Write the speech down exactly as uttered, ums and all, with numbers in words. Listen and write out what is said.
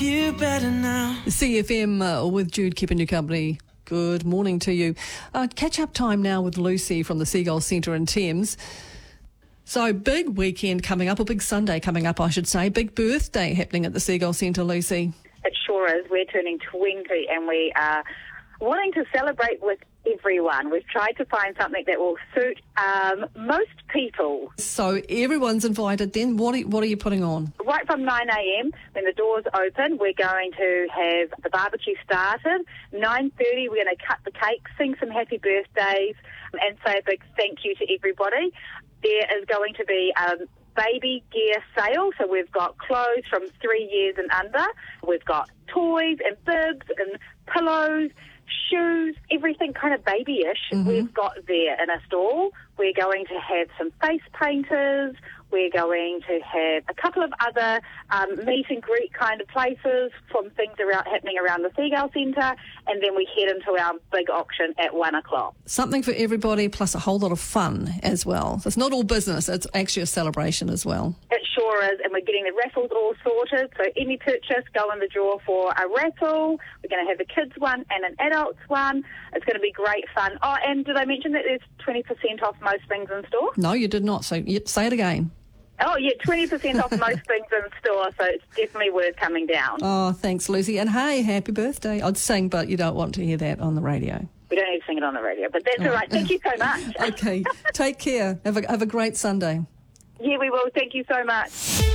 you better now. C F M uh, with Jude keeping you company. Good morning to you. Uh, catch up time now with Lucy from the Seagull Centre in Thames. So big weekend coming up, or big Sunday coming up, I should say. Big birthday happening at the Seagull Centre, Lucy. It sure is. We're turning twenty and we are wanting to celebrate with everyone. We've tried to find something that will suit um, most people. So everyone's invited then. What are, what are you putting on? Right from nine a.m, when the doors open, we're going to have the barbecue started. nine thirty, we're going to cut the cake, sing some happy birthdays, and say a big thank you to everybody. There is going to be a baby gear sale, so we've got clothes from three years and under. We've got toys and bibs and pillows, shoes, everything kind of babyish. Mm-hmm. We've got there in a stall. We're going to have some face painters. We're going to have a couple of other um, meet and greet kind of places from things around, happening around the Seagull Centre, and then we head into our big auction at one o'clock. Something for everybody, plus a whole lot of fun as well. So it's not all business, it's actually a celebration as well. It sure is, and we're getting the raffles all sorted, so any purchase, go in the draw for a raffle. We're going to have a kids one and an adults one. It's going to be great fun. Oh, and did I mention that there's twenty percent off most things in store? No, you did not, so yep, say it again. Oh, yeah, twenty percent off most things in store, so it's definitely worth coming down. Oh, thanks, Lucy. And hey, happy birthday. I'd sing, but you don't want to hear that on the radio. We don't need to sing it on the radio, but that's oh. all right. Thank you so much. Okay, take care. Have a, have a great Sunday. Yeah, we will. Thank you so much.